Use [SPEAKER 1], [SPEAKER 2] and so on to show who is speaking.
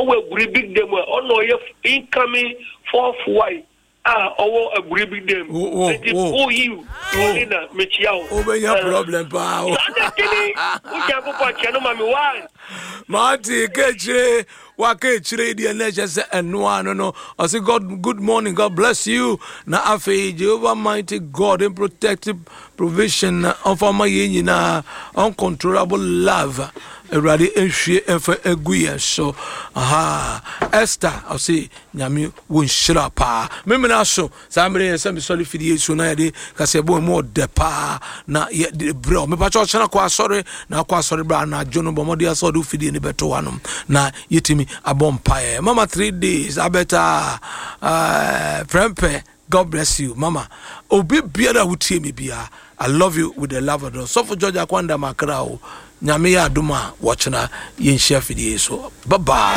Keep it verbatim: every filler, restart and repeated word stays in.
[SPEAKER 1] our big them or no incoming fourth wife. Ah, oh, a big them.
[SPEAKER 2] Oh, oh,
[SPEAKER 1] you, Olina, Michiao.
[SPEAKER 2] Oh, your problem, pal. Marty, Ketche, Wake, the Legends, and no, no, no. I say, God, good morning, God bless you. Na afe, Jehovah mighty God, and protective provision of our yina, uncontrollable love. Ready and she and for a guia. So, aha, Esther, I'll say, Yami won't shut up. Memina so, somebody and some solid for the so now, because a boy more depa, not yet the bro. Me patrol, quite sorry, now quite sorry, bra, na John Bomodia saw do feed in the better one. Na yetimi a bonfire. Mama, three days, I better, uh, Prempe. God bless you, Mama. Obi biara wutie me bia. I love you with the love of God. So for Georgia Kwanda Makrao, Nyame ya aduma watchna yen share fidie so. Bye bye.